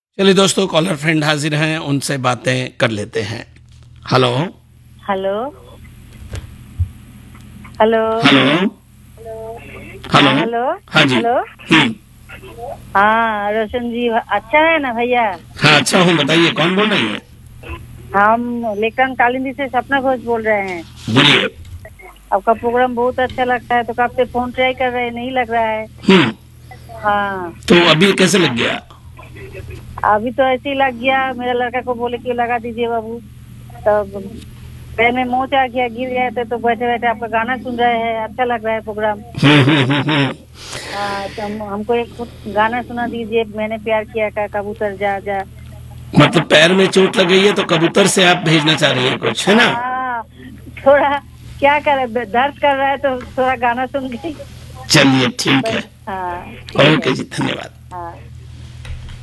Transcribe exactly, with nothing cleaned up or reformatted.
चलिए दोस्तों, collar friend हाजिर हैं, उनसे बातें कर लेते हैं। हेलो हेलो हेलो हेलो हाँ हेलो। हेलो हाँ जी। हेलो हम्म। हाँ रोशन जी, अच्छा है ना भैया? हाँ, अच्छा हूँ। बताइए कौन बोल रही है? हम लेकर कालिंदी से सपना घोष बोल रहे हैं। बोलिए। आपका प्रोग्राम बहुत अच्छा लगता है, तो कब से फोन ट्राई कर रहे हैं, नहीं लग रहा है। हम्म। हाँ, तो अभी कैसे लग गया? अभी तो ऐसे ही लग गया। मेरा लड़का को बोले कि लगा दीजिए बाबू, तब पैर में मोच आ गया, गिर गए थे, तो बैठे बैठे आपका गाना सुन रहे हैं। अच्छा लग रहा है प्रोग्राम। हम्म हम्म हम्म हम्म। हाँ, तो हम, हमको एक गाना सुना दीजिए, मैंने प्यार किया का कबूतर जा जा। मतलब पैर में चोट लग गई है तो कबूतर से आप भेजना चाह रही हैं कुछ, है ना? हाँ, थोड़ा क्या करे, दर्द कर रहा है तो थोड़ा गाना सुन के। चलिए ठीक बस, है। हाँ ठीक है। ओके जी, धन्यवाद।